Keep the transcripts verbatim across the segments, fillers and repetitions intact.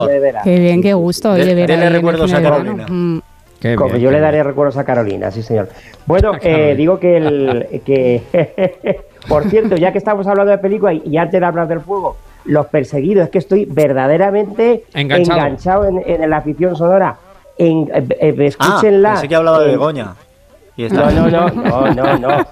de veras. Qué bien, qué gusto. Oye, ver Dele ahí en recuerdos el a verano. Carolina. Mm. Qué Como bien, yo qué le daré bien. recuerdos a Carolina, sí señor. Bueno, eh, digo que el que por cierto, ya que estamos hablando de películas y, y antes de hablar del fuego, Los Perseguidos, es que estoy verdaderamente Enganchado, enganchado en, en la afición sonora. En, eh, eh, escúchenla. Ah, pensé que hablaba de en- Begoña. Y No, está... no, no, no, no, no.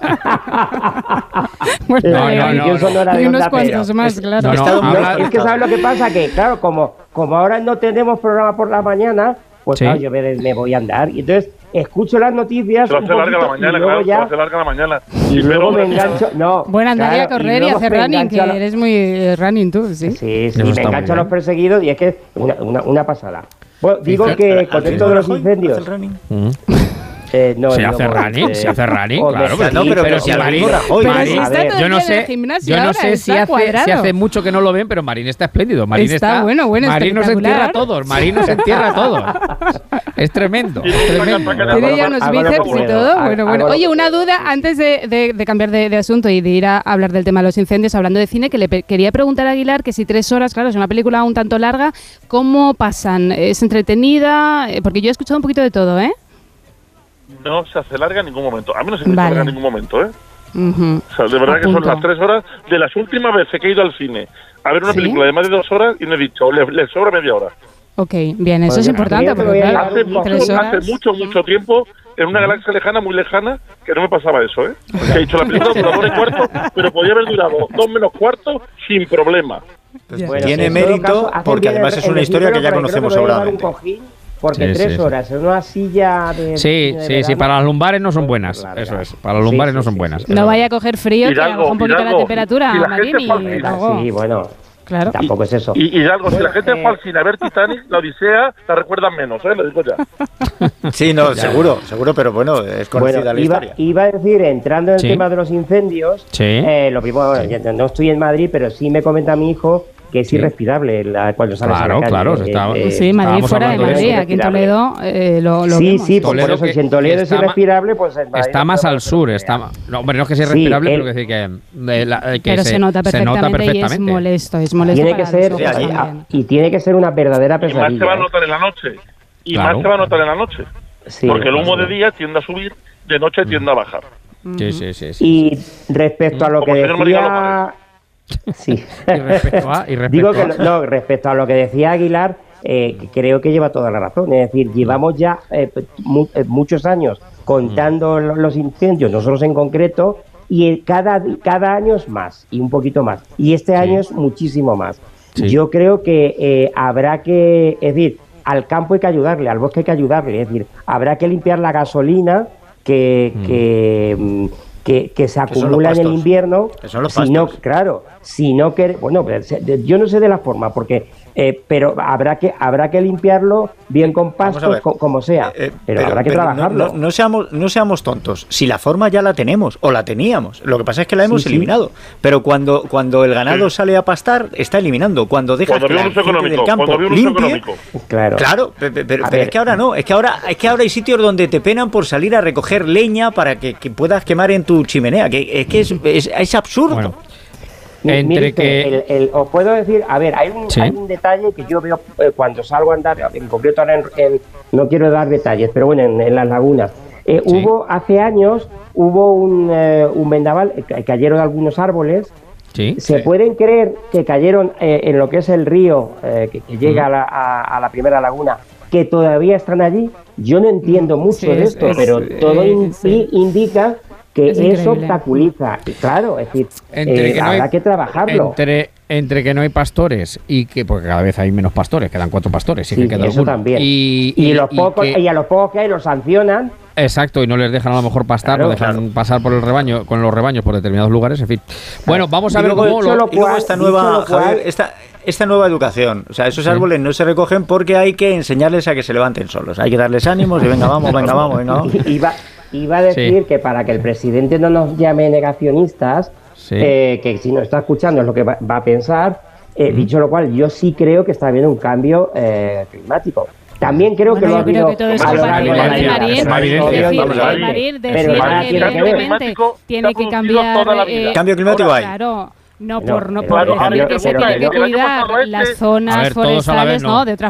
Bueno, La no, afición no, sonora y de unos Onda cuantos Cero. más, claro. No, no, Está- No, habla- es que ¿sabes lo que pasa? Que claro, como, como ahora no tenemos programa por la mañana, pues Sí. claro, yo me, me voy a andar. Y entonces escucho las noticias Se va a un hacer larga la poquito, mañana, y luego claro, se va a ya, hacer larga la mañana. y luego me pero- engancho. No, Bueno, andar y a claro, correr y, luego hacer me running, engancho que a la- eres muy eh, running tú, ¿sí? Sí, sí, Eso me está muy engancho a los bien. perseguidos y es que una, una, una pasada. Bueno, digo Dice- que ¿Al con ritmo esto de los Rajoy? incendios. ¿Hace el running? Mm. eh, no, Se digo, hace pues, running, eh, se hace running, joder, claro, sí, no, pero- pero si si al Marín- ritmo Rajoy. Pero Marín, si a está ver, todo yo el no día en el sé, gimnasio yo no ahora, sé si está hace, si cuadrado. hace mucho que no lo ven, pero Marín está espléndido. Marín Está está, bueno, bueno, Marín nos espectacular. entierra a todos. Marín nos entierra a todos. Es tremendo, es tremendo. Saca, saca, Tiene ya Hago- unos hago lo que bíceps y puedo, todo. hago- Bueno, hago bueno. lo Oye, que una puedo, duda sí. antes de, de- de cambiar de, de asunto y de ir a hablar del tema de los incendios, hablando de cine, que le pe- quería preguntar a Aguilar que si tres horas, claro, es una película un tanto larga, ¿cómo pasan? ¿Es entretenida? Eh, Porque yo he escuchado un poquito de todo, ¿eh? No se hace larga en ningún momento. A mí no se me Vale. hace larga en ningún momento, ¿eh? Ujú. O sea, de verdad que Apunto. son las tres horas de las últimas veces que he ido al cine a ver una ¿Sí? película de más de dos horas y me he dicho, le, le sobra media hora. Ok, bien, eso Pues es yo importante, creo que porque voy a claro, Hace, un mucho, tres horas... hace mucho, mucho tiempo, en una galaxia lejana, muy lejana, que no me pasaba eso, ¿eh? Que he dicho la película dura dos y cuarto, pero podía haber durado dos menos cuarto sin problema. Pues Bueno, tiene en todo mérito caso, hacen porque bien además el- es el una historia que decírmelo, ya porque conocemos creo que me voy a llevar un sobradamente. cojín, porque Sí, tres sí, sí. horas en una silla de. Sí, de sí, sí, verano, para las lumbares no son pues, buenas. larga. Eso es, para las lumbares Sí, no sí, son sí, buenas. sí. No vaya a coger frío, que Hidalgo, baja un poquito la Hidalgo, temperatura, y la Marín, gente y fue- luego... Sí, bueno, Claro. tampoco es eso. Y, y algo, si la gente eh, fue al cine a ver Titanic, la Odisea la recuerdan menos, ¿eh? Lo digo ya. Sí, no, seguro, seguro, pero bueno, es conocida Bueno, la iba, historia. iba a decir, entrando en el Sí. tema de los incendios, Sí. eh, lo primero, bueno, Sí. ya no estoy en Madrid, pero sí me comenta mi hijo que es Sí. irrespirable la, cuando sales Claro, a la calle. claro, eh, está- eh, Sí, Madrid estábamos fuera de hablando de Madrid, eso. aquí en Toledo eh, lo, lo sí, vemos. sí, por Toledo eso, que- si en Toledo que es está ma- irrespirable, pues en Madrid Está no más podemos al sur, creer. está ma- no, hombre, no es que sea Sí, irrespirable, él- pero que decir que, eh, la- eh, que Pero se, nota perfectamente y es molesto, es molesto Tiene que para ser, los Sí, ojos allí- también. y tiene que ser una verdadera Y más se pesadilla. va a ¿eh? notar en la noche. Y Claro. más se va a notar en la noche. Sí, porque el humo sí. de día tiende a subir, de noche tiende a bajar. Sí, sí, sí. sí, Y respecto a lo Como que señor Marigalo decía... Sí. Y respecto a- y respecto Digo que a- no, no, respecto a lo que decía Aguilar, eh, que creo que lleva toda la razón. Es decir, llevamos ya eh, mu- eh, muchos años contando lo- los incendios, nosotros en concreto, y eh, cada, cada año es más, y un poquito más. Y este año es muchísimo más. Sí. Yo creo que eh, habrá que, es decir, al campo hay que ayudarle, al bosque hay que ayudarle. Es decir, habrá que limpiar la gasolina que... que mm, Que, que se son los acumula en el pastos. invierno, Que son los si no, pastos. claro, si no que, bueno, pero se- de- yo no sé de la forma, porque, eh, pero habrá que habrá que limpiarlo bien con Vamos a pastos, ver. co- como sea, Eh, eh, pero, habrá que pero no- trabajarlo. No, no seamos, no seamos tontos. Si la forma ya la tenemos o la teníamos, lo que pasa es que la hemos Sí, sí. eliminado. Pero cuando, cuando el ganado Sí. sale a pastar, está eliminando. Cuando dejas Cuando que había la un uso gente del económico, campo cuando había un uso limpie, económico. Claro. Claro, pe- pe- pero, A pero ver. es que ahora no, es que ahora, es que ahora hay sitios donde te penan por salir a recoger leña para que, que puedas quemar en tu chimenea, que es que es, es, es absurdo. Bueno, Mi- entre mire usted, que- el- el- os puedo decir, a ver, hay un, Sí. hay un detalle que yo veo eh, cuando salgo a andar, en concreto ahora en, en- no quiero dar detalles, pero bueno, en, en las lagunas. Eh, Sí. Hubo, hace años, hubo un, eh, un vendaval, eh, ca- cayeron algunos árboles. sí, ¿Se pueden creer que cayeron eh, en lo que es el río eh, que, que llega a, la, a- a la primera laguna, que todavía están allí? Yo no entiendo mucho Sí, de es- esto, es- pero todo eh, in- sí. indica que Es eso increíble. obstaculiza. Y claro, es decir, Entre eh, que no hay- habrá que trabajarlo. Entre, entre que no hay pastores y que, porque cada vez hay menos pastores, quedan cuatro pastores, sí, Sí, que queda eso alguno. también. Y, Y, los pocos, que- y a los pocos que hay los sancionan. exacto, y no les dejan a lo mejor pastar, Claro, no dejan claro. pasar por el rebaño, con los rebaños por determinados lugares, en fin. Bueno, vamos a Y ver luego, cómo dicho lo, lo y luego cual- esta dicho nueva, lo cual- Javier, esta, esta nueva educación. O sea, esos Sí. árboles no se recogen porque hay que enseñarles a que se levanten solos. Hay que darles ánimos y venga, vamos, venga, vamos, venga, vamos. Iba, iba a decir Sí. que para que el presidente no nos llame negacionistas, Sí. eh, que si nos está escuchando es lo que va, va a pensar, eh, dicho lo cual, yo sí creo que está habiendo un cambio eh, climático. También creo que Bueno, lo ha yo creo habido que todo es a lo largo de la compatible, vida. Marín, Pero Marín, no, es decir, vamos a ver. Marín, Pero decir nada que tiene que ver. evidentemente tiene que Se ha producido cambiar. toda la eh, vida. Cambio climático hay. Claro. No, No, por no eh, por claro, decir cambio, que se pero- tiene que pero- cuidar el año pasado las este- zonas A ver, todos a la forestales, vez, no. no. De otra